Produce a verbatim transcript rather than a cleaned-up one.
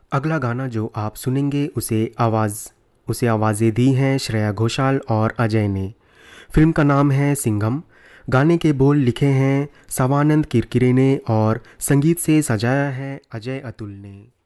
अगला गाना जो आप सुनेंगे उसे आवाज़ उसे आवाज़ें दी हैं श्रेया घोषाल और अजय ने। फिल्म का नाम है सिंघम। गाने के बोल लिखे हैं सवानंद किरकिरे ने और संगीत से सजाया है अजय अतुल ने।